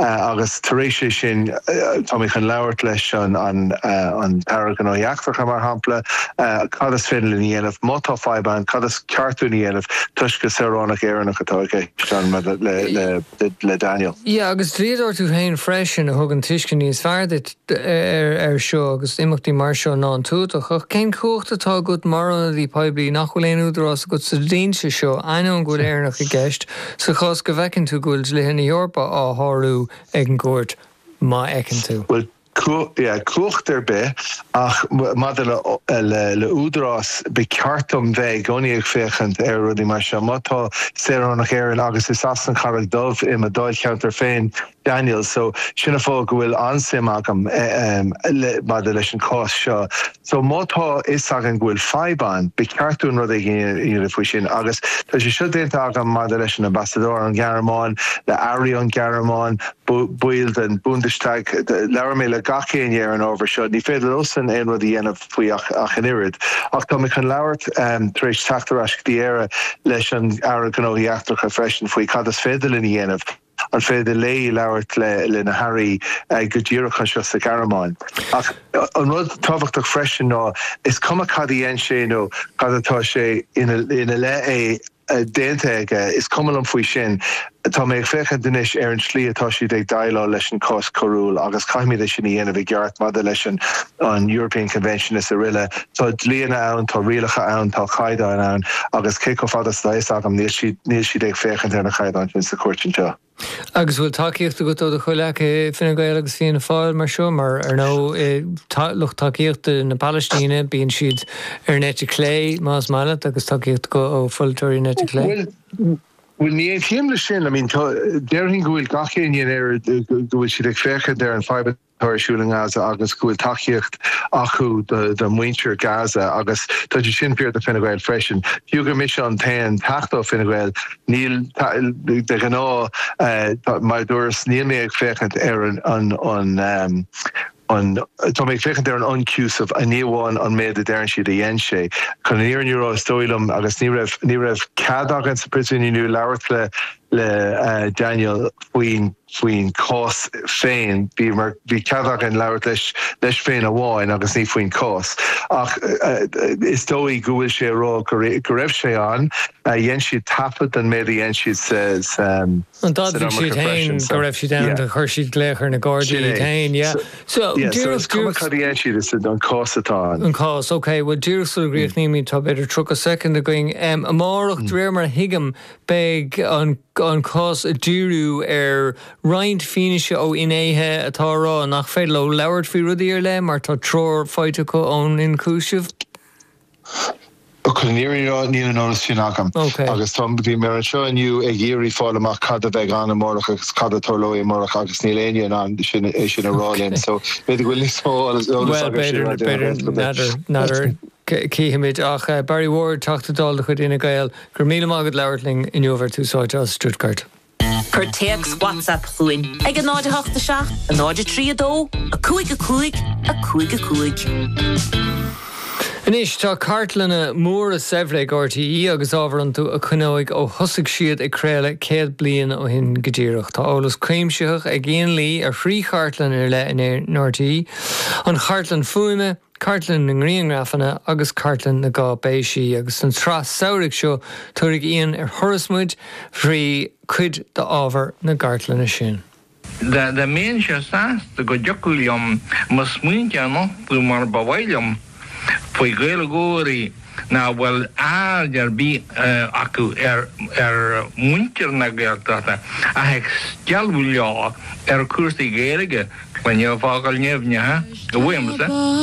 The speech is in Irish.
agus taréis sin Tommy chan lauert leis an Aragon ó Iachtrach mar hapla cadas fénil in dhéanamh mátá fáibán cadas cartún dhéanamh tuisce Saránach éireannach atá le Daniel. Yeah, agus dríador tú hain freisin a thugann tuisce níos feardat seo agus imeachtaí mar seo ná an túach ach cén cuachta tá go marna dí poiblí nachhfuil éon údarrás go sa daonse seo aine an gúil éireannach i gceist sa chás go bhecinn tú gúil le hinna Eorpa á thárú ag an gcuairt má ecinn tú. Well, clocht be ach le údrás be ceartm bheith goníag féchant rudí mar se mátá Saránach éireann agus is asan charach dubh im a dáil ceantar féin Daniel, so sinna fó go bhfuil ansim agam mada leis an cás seo. So mátá is agan gúil fáibán be ceartún rud ag gine faoi sin agus tá sé seo déanta agam mada leis an ambassador an Garamáin, le airí an Garamáin, build an Bundestag, leir mé le gachéin ar an ábhar seo, ní féidir osan éon rud dhéanamh faoi ach an irid. Ach tá chun labhart tar éis teachtarasc éire leis an Aragon ó Iachtrach a freisin faoi cadas féidir in dhéanamh an féidir lé labhart le na Harry go ddíoracha seo sa Garamáin. Ach an rud tábhachtach freisin ná is cuma cadíon sé nó cadatá sé ina le déanta aige is cumul an faoi sin tá mé ag fécha dunis ar an slí atá siad ag dailá leis an cás choúil agus caiimiid é sin dhéanamh geart mada leis an European Convention is a riile tá líana ann tá rialacha ann tá chaidáin ann agus cé go fadas éis agam níl siad ag féchan ar na chaidáin sin sa cuairtin seo. Agus bhfuil takeíochtta go tóda chuile Fine Gael agus Fianna Fáil mar seo mar ar nó lucht takeíochta na Palestíne bíonn siad ar nete clé más maiile agus takeíocht go ó fuiltóirí nete clé. Well, ní éon le sin, I mean, déirhín go bhfuil gachéin ar go bhfuil siad ag fécha ar an fibre Siúling Gaza agus gúil takeíocht acu de muintir Gaza agus tá sin peir de Fine Gael freisin. Fiúgur mis an tain tachtá Fine Gael níl de gná mar dúras níl mé ag féchant ar tá mé féchant ar an uncúsah a níomháin an méad a dearan siad a dhéan sé. Chun níor nírá stoilm agus ní raibh cad agan sa prisúniú labhart le Daniel faoin cás féin bhí cadach an labhart leis féin amháin agus ní faoin cás. Ach is dóí go bhfuil sé rá go raibh sé an dhéan siad tapad an méad dhéan siad an dad bhí siad hain go raibh siad an a chuir siad léchar na Guardian hain, So cuma cadíon siad is an cás atá an cás, okay, well dúrasú gríochníí tá beidir tro a second a going amárach dréir mar hiigem beag an cás a dúrú ar roiint fineise ó inéthe atárá nach féidir le labhart faoi rudaí ar le mar tá tror fáite go ón in cúisih. Níorrá ní an áras sin agam. Agus tá bhí mar an seo aniu ag géirí fáil amach cad a bheith an amórach agus cad a torlóí amórach agus níl aon an sin a rálinn. So beidir bhfuil níos mó nadidir cíimiid ach Barry Ward tachtadál a chud ina Gael gur míle mágad leirling in Jover túsáid as Stuttgart. Cur teags WhatsApp chuin ag an náide 87 a náide 32 a cuaig. Anis tá cartlanna mór a sefle RTE agus ábharann tú a chuinóig ó thosaigh siad ag créile 100 bliain ó hin go ddíireach. Tá ólas céimseach ag géan lí ar phrí cartlan ar le in RTE an cartlan fuaime, cartlan na ngriangrafanna agus cartlan na gá béisí agus an trás saoirigh seo tuaigh íon ar thorasmuid phrí cuid de ábhar na cartlanna sin. De mén se sásta go deoculiam mas muinteanna tú mar bhhailem Foi gael góri na wel áidir bí acu ar muintir na gaeltata a heg stelbúlá ar cuasaí géirige when you fágal nevne ha?